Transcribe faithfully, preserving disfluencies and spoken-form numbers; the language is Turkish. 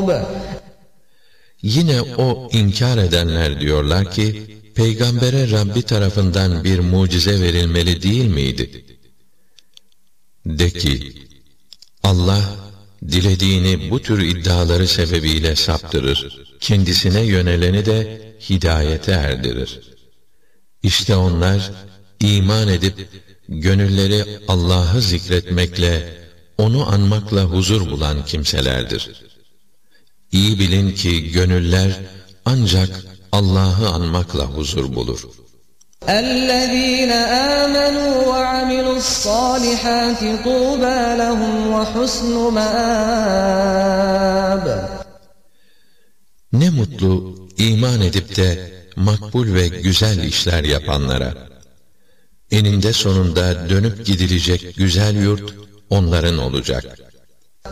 القلوب. Yine o inkar edenler diyorlar ki, peygambere Rabbi tarafından bir mucize verilmeli değil miydi? De ki, Allah, dilediğini bu tür iddiaları sebebiyle saptırır, kendisine yöneleni de hidayete erdirir. İşte onlar, iman edip, gönülleri Allah'ı zikretmekle, onu anmakla huzur bulan kimselerdir. İyi bilin ki gönüller ancak Allah'ı anmakla huzur bulur. اَلَّذ۪ينَ آمَنُوا وَعَمِلُوا الصَّالِحَاتِ طُوبَى لَهُمْ وَحُسْنُ مَآبٍ. Ne mutlu iman edip de makbul ve güzel işler yapanlara. Eninde sonunda dönüp gidilecek güzel yurt onların olacak.